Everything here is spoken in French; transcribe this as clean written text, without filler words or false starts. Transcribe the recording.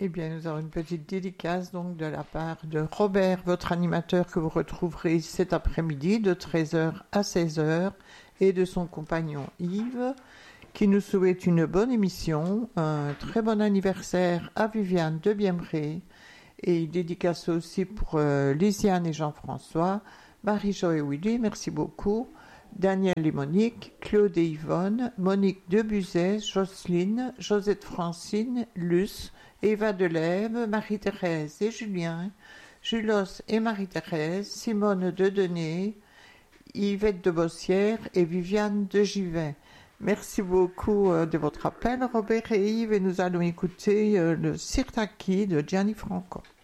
Eh bien, nous avons une petite dédicace donc de la part de Robert, votre animateur que vous retrouverez cet après-midi de 13h à 16h, et de son compagnon Yves, qui nous souhaite une bonne émission, un très bon anniversaire à Viviane de Biembré, et dédicace aussi pour Lisiane et Jean-François, Marie-Jo et Willy, merci beaucoup, Daniel et Monique, Claude et Yvonne, Monique Debuzet, Jocelyne, Josette Francine, Luce, Eva Delève, Marie-Thérèse et Julien, Julos et Marie-Thérèse, Simone de Denay, Yvette de Bossière et Viviane de Givet. Merci beaucoup de votre appel, Robert et Yves, et nous allons écouter le Sirtaki de Gianni Franco.